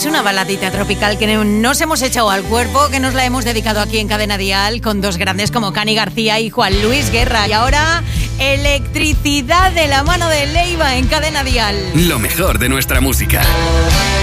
Es una baladita tropical que nos hemos echado al cuerpo, que nos la hemos dedicado aquí en Cadena Dial con dos grandes como Cani García y Juan Luis Guerra. Y ahora, Electricidad de la mano de Leiva en Cadena Dial. Lo mejor de nuestra música.